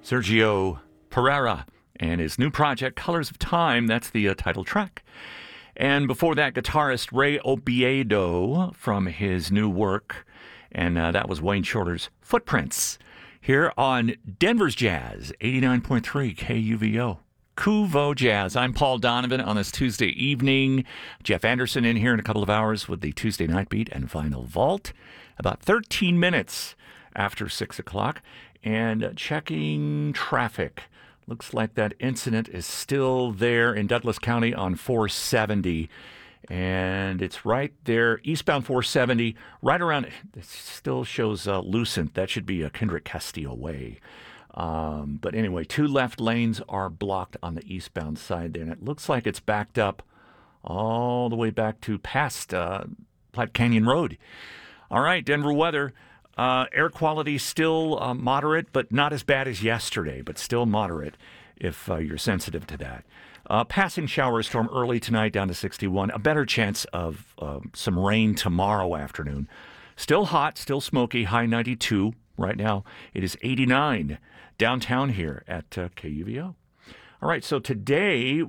Sergio Pereira and his new project, Colors of Time. That's the title track. And before that, guitarist Ray Obiedo from his new work. And that was Wayne Shorter's Footprints here on Denver's Jazz, 89.3 KUVO. Kuvo Jazz. I'm Paul Donovan on this Tuesday evening. Jeff Anderson in here in a couple of hours with the Tuesday Night Beat and Vinyl Vault. About 13 minutes after 6 o'clock. And checking traffic. Looks like that incident is still there in Douglas County on 470. And it's right there, eastbound 470, right around, it still shows Lucent. That should be Kendrick Castillo Way. But anyway, two left lanes are blocked on the eastbound side there. And it looks like it's backed up all the way back to past Platte Canyon Road. All right, Denver weather. Air quality still moderate, but not as bad as yesterday, but still moderate if you're sensitive to that. Passing shower storm early tonight down to 61. A better chance of some rain tomorrow afternoon. Still hot, still smoky, high 92. Right now it is 89 downtown here at KUVO. All right, so today